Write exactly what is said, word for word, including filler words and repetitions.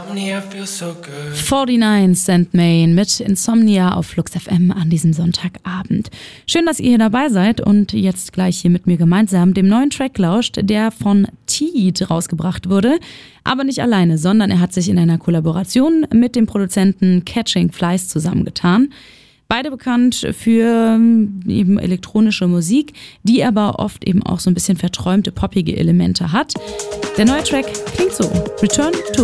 neunundvierzig Cent Main mit Insomnia auf Flux F M an diesem Sonntagabend. Schön, dass ihr hier dabei seid und jetzt gleich hier mit mir gemeinsam dem neuen Track lauscht, der von Teed rausgebracht wurde. Aber nicht alleine, sondern er hat sich in einer Kollaboration mit dem Produzenten Catching Flies zusammengetan. Beide bekannt für eben elektronische Musik, die aber oft eben auch so ein bisschen verträumte, poppige Elemente hat. Der neue Track klingt so: Return to